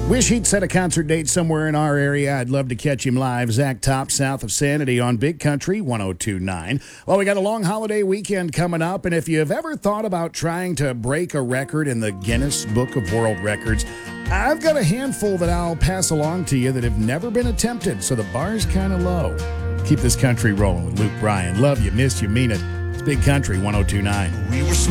Wish he'd set a concert date somewhere in our area. I'd love to catch him live. Zach Top, south of Sanity on Big Country 1029. Well, we got a long holiday weekend coming up, and if you've ever thought about trying to break a record in the Guinness Book of World Records, I've got a handful that I'll pass along to you that have never been attempted, so the bar's kind of low. Keep this country rolling with Luke Bryan. Love you, miss you, mean it. It's Big Country 1029. We were